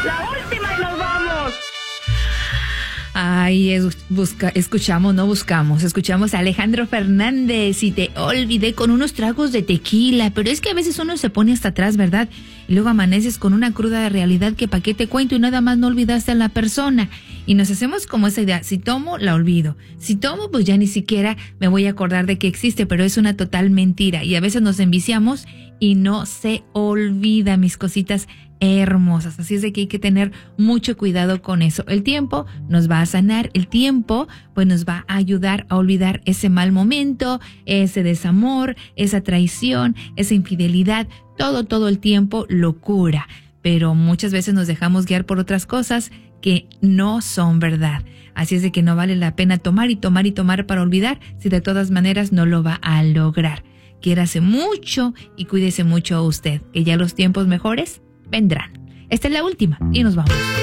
La última y nos vamos. Ay, escuchamos a Alejandro Fernández y te olvidé con unos tragos de tequila, pero es que a veces uno se pone hasta atrás, ¿verdad? Y luego amaneces con una cruda de realidad que pa' qué te cuento y nada más no olvidaste a la persona. Y nos hacemos como esa idea, si tomo, la olvido. Si tomo, pues ya ni siquiera me voy a acordar de que existe, pero es una total mentira. Y a veces nos enviciamos y no se olvida, mis cositas hermosas. Así es de que hay que tener mucho cuidado con eso. El tiempo nos va a sanar, el tiempo pues nos va a ayudar a olvidar ese mal momento, ese desamor, esa traición, esa infidelidad, todo el tiempo lo cura. Pero muchas veces nos dejamos guiar por otras cosas que no son verdad. Así es de que no vale la pena tomar para olvidar si de todas maneras no lo va a lograr. Quiérase mucho y cuídese mucho a usted, que ya los tiempos mejores vendrán. Esta es la última y nos vamos.